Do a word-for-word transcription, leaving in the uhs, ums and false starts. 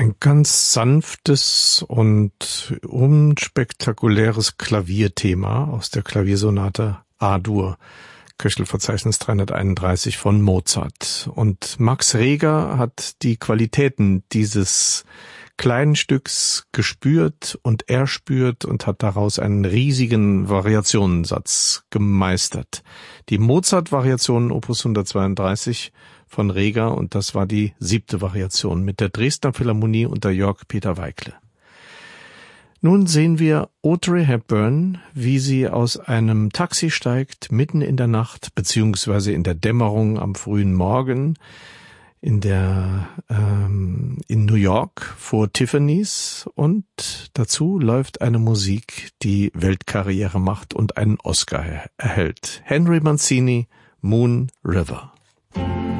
Ein ganz sanftes und unspektakuläres Klavierthema aus der Klaviersonate A-Dur, Köchelverzeichnis dreihunderteinunddreißig von Mozart. Und Max Reger hat die Qualitäten dieses kleinen Stücks gespürt und erspürt und hat daraus einen riesigen Variationensatz gemeistert. Die Mozart-Variation Opus hundertzweiunddreißig von Reger, und das war die siebte Variation mit der Dresdner Philharmonie unter Jörg Peter Weikle. Nun sehen wir Audrey Hepburn, wie sie aus einem Taxi steigt, mitten in der Nacht, beziehungsweise in der Dämmerung am frühen Morgen, in der ähm, in New York vor Tiffany's, und dazu läuft eine Musik, die Weltkarriere macht und einen Oscar erhält. Henry Mancini, Moon River.